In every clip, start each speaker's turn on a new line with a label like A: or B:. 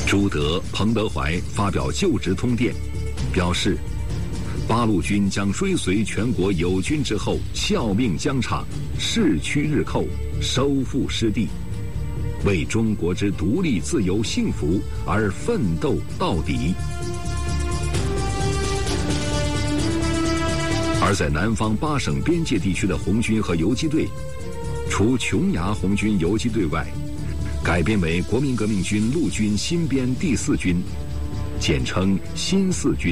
A: 朱德、彭德怀发表就职通电，表示八路军将追随全国友军之后，效命疆场，势趋日寇，收复失地，为中国之独立、自由、幸福而奋斗到底。而在南方8省边界地区的红军和游击队，除琼崖红军游击队外，改编为国民革命军陆军新编第4军，简称新4军。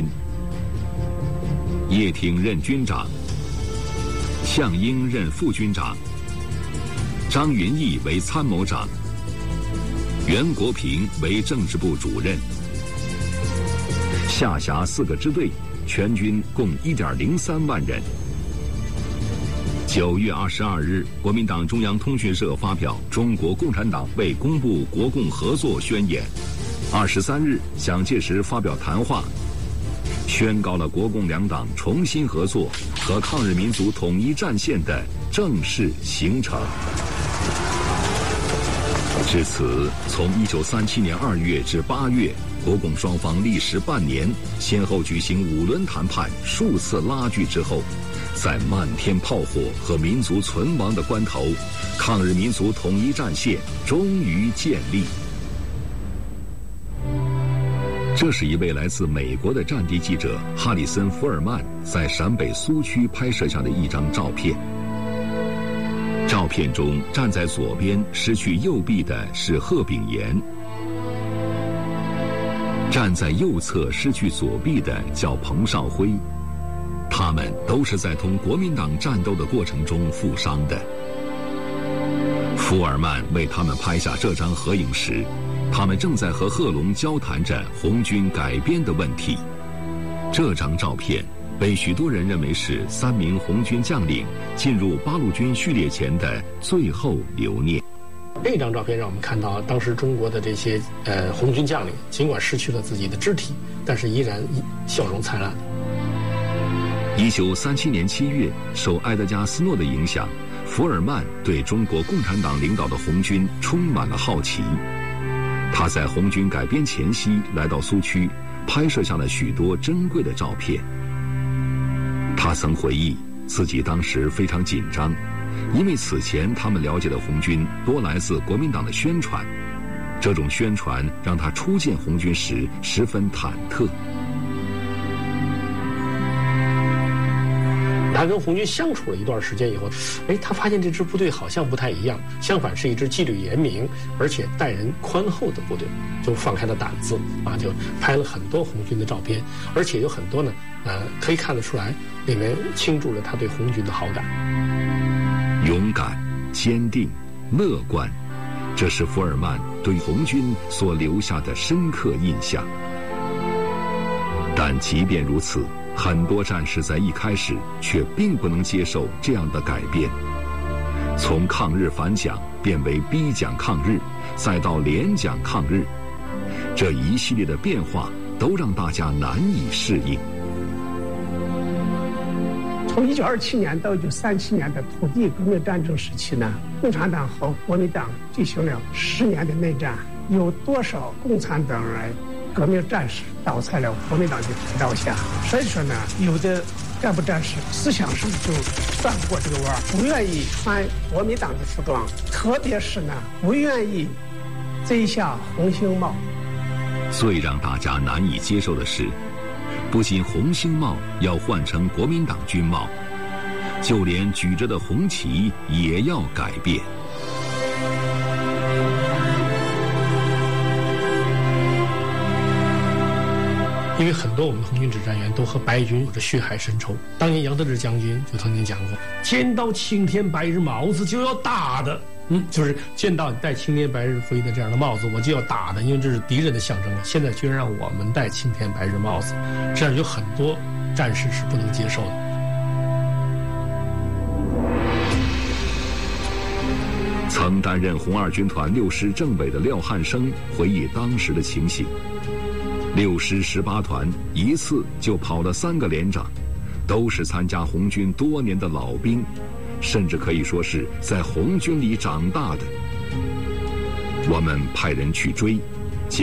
A: 叶挺任军长，项英任副军长，张云逸为参谋长，袁国平为政治部主任。下辖4个支队，全军共1.03万人。9月22日，国民党中央通讯社发表《中国共产党为公布国共合作宣言》。23日，蒋介石发表谈话，宣告了国共两党重新合作和抗日民族统一战线的正式形成。至此，从1937年2月至8月，国共双方历时半年，先后举行5轮谈判，数次拉锯之后，在漫天炮火和民族存亡的关头，抗日民族统一战线终于建立。这是一位来自美国的战地记者哈里森·福尔曼在陕北苏区拍摄下的一张照片。照片中站在左边失去右臂的是贺炳炎，站在右侧失去左臂的叫彭绍辉，他们都是在同国民党战斗的过程中负伤的。福尔曼为他们拍下这张合影时，他们正在和贺龙交谈着红军改编的问题。这张照片被许多人认为是3名红军将领进入八路军序列前的最后留念。
B: 这张照片让我们看到，当时中国的这些红军将领，尽管失去了自己的肢体，但是依然笑容灿烂。
A: 1937年7月，受埃德加·斯诺的影响，福尔曼对中国共产党领导的红军充满了好奇。他在红军改编前夕来到苏区，拍摄下了许多珍贵的照片。他曾回忆自己当时非常紧张，因为此前他们了解的红军多来自国民党的宣传，这种宣传让他初见红军时十分忐忑。
B: 他跟红军相处了一段时间以后，他发现这支部队好像不太一样，相反是一支纪律严明而且待人宽厚的部队，就放开了胆子啊，就拍了很多红军的照片，而且有很多呢，可以看得出来，里面倾注了他对红军的好感。
A: 勇敢、坚定、乐观，这是福尔曼对红军所留下的深刻印象。但即便如此，很多战士在一开始却并不能接受这样的改变，从抗日反蒋变为逼蒋抗日，再到联蒋抗日，这一系列的变化都让大家难以适应。
C: 从1927年到1937年的土地革命战争时期呢，共产党和国民党进行了10年的内战，有多少共产党人革命战士倒在了国民党的屠刀下？所以说呢，有的干部战士思想上就转不过这个弯，不愿意穿国民党的服装，特别是呢，不愿意摘下红星帽。
A: 最让大家难以接受的是，不仅红星帽要换成国民党军帽，就连举着的红旗也要改变。
B: 因为很多我们的红军指战员都和白军有着血海深仇。当年杨得志将军就曾经讲过，见到青天白日帽子就要打的，就是见到你戴青天白日灰的这样的帽子，我就要打的，因为这是敌人的象征了。现在居然让我们戴青天白日帽子，这样有很多战士是不能接受的。
A: 曾担任红二军团6师政委的廖汉生回忆当时的情形：6师18团一次就跑了3个连长，都是参加红军多年的老兵，甚至可以说是在红军里长大的。我们派人去追，